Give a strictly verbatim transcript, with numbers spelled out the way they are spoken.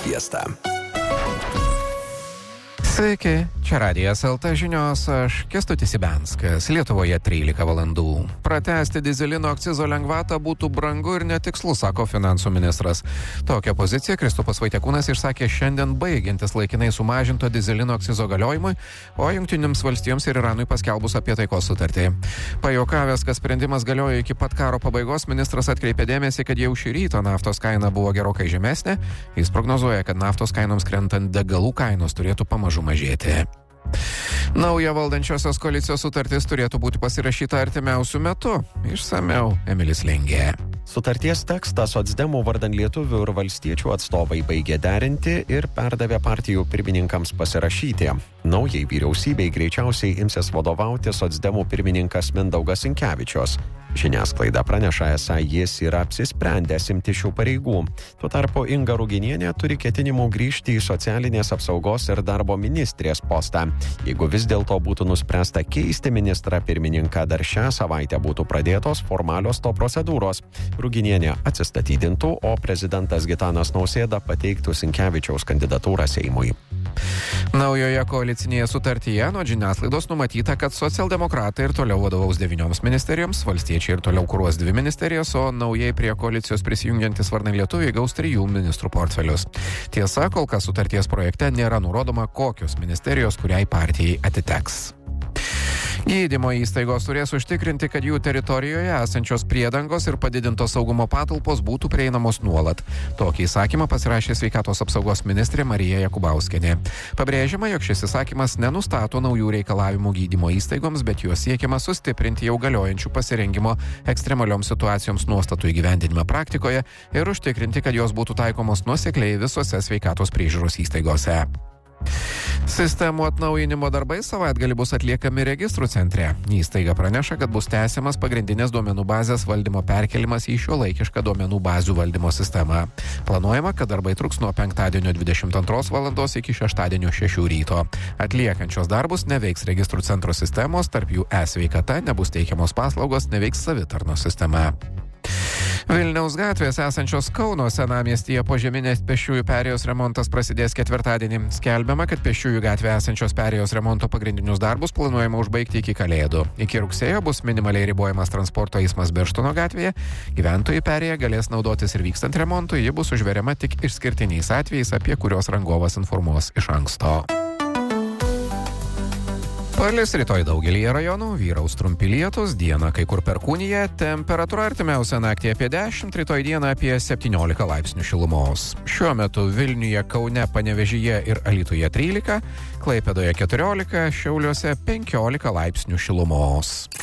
Fiesta. Sveiki, čia Radijas L T žinios, aš Kęstutis Ibenskas, Lietuvoje trylika valandų. Pratęsti dyzelino akcizo lengvatą būtų brangu ir netikslu, sako finansų ministras. Tokią poziciją Kristupas Vaitiekūnas išsakė šiandien baigiantis laikinai sumažinto dyzelino akcizo galiojimui, o Jungtinėms valstijoms ir Iranui paskelbus apie taikos sutartį. Pajuokavęs, kad sprendimas galiojo iki pat karo pabaigos, ministras atkreipė dėmesį, kad jau šį rytą naftos kaina buvo gerokai žemesnė. Jis prognozuoja, kad naftos kainoms krentant degalų kainos turėtų pamažu mažėti. Nauja valdančiosios koalicijos sutartis turėtų būti pasirašyta artimiausių metų. Išsamiau Emilis Lengė. Sutarties tekstą socdemų vardan lietuvių ir valstiečių atstovai baigė derinti ir perdavė partijų pirmininkams pasirašyti. Naujai vyriausybei greičiausiai imsis vadovauti socdemų pirmininkas Mindaugas Sinkevičius. Žiniasklaida praneša, esą jis yra apsisprendęs imti šių pareigų. Tuo tarpu Inga Ruginienė turi ketinimų grįžti į socialinės apsaugos ir darbo ministrės postą. Jeigu vis dėlto būtų nuspręsta keisti ministrą pirmininką, dar šią savaitę būtų pradėtos formalios to procedūros. Ruginienė atsistatydintų, o prezidentas Gitanas Nausėda pateiktų Sinkevičiaus kandidatūrą Seimui. Naujoje koalicinėje sutartyje nuo žiniasklaidos numatyta, kad socialdemokratai ir toliau vadovaus devynioms ministerijoms, valstiečiai ir toliau kuruos dvi ministerijas, o naujai prie koalicijos prisijungiantis vardan lietuviai gaus trijų ministrų portfelius. Tiesa, kol kas sutarties projekte nėra nurodoma, kokios ministerijos kuriai partijai atiteks. Gydymo įstaigos turės užtikrinti, kad jų teritorijoje esančios priedangos ir padidintos saugumo patalpos būtų prieinamos nuolat. Tokį įsakymą pasirašė sveikatos apsaugos ministrė Marija Jakubauskienė. Pabrėžiama, jog šis įsakymas nenustato naujų reikalavimų gydymo įstaigoms, bet juos siekiama sustiprinti jau galiojančių pasirengimo ekstremalioms situacijoms nuostatų įgyvendinimą praktikoje ir užtikrinti, kad jos būtų taikomos nuosekliai visose sveikatos priežiūros įstaigose. Sistemų atnaujinimo darbai savaitgalį bus atliekami registrų centre. Įstaiga praneša, kad bus tęsiamas pagrindinės duomenų bazės valdymo perkelimas į šiuolaikišką duomenų bazių valdymo sistemą. Planuojama, kad darbai truks nuo penktadienio dvidešimt antros valandos iki šeštadienio šešių ryto. Atliekančios darbus neveiks registrų centro sistemos, tarp jų e-sveikata, nebus teikiamos paslaugos, neveiks savitarnos sistema. Vilniaus gatvės esančios Kauno senamiestyje požeminės pėsčiųjų perėjos remontas prasidės ketvirtadienį. Skelbiama, kad pėsčiųjų gatvė esančios perėjos remonto pagrindinius darbus planuojama užbaigti iki Kalėdų. Iki rugsėjo bus minimaliai ribojamas transporto eismas Birštono gatvėje. Gyventojai perėję galės naudotis ir vykstant remontui, ji bus užveriama tik išskirtiniais atvejais, apie kurios rangovas informuos iš anksto. Palis rytoj daugelyje rajonų, vyraus trumpi lietūs, dieną kai kur perkūnija, temperatūra artimiausią naktį apie dešimt, rytoj dieną apie septyniolika laipsnių šilumos. Šiuo metu Vilniuje, Kaune, Panevėžyje ir Alytuje trylika, Klaipėdoje keturiolika, Šiauliuose penkiolika laipsnių šilumos.